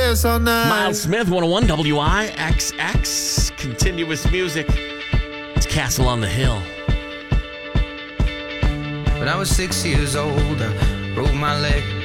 this all night. Miles Smith, 101 WIXX. Continuous music. It's Castle on the Hill. When I was 6 years old, I broke my leg.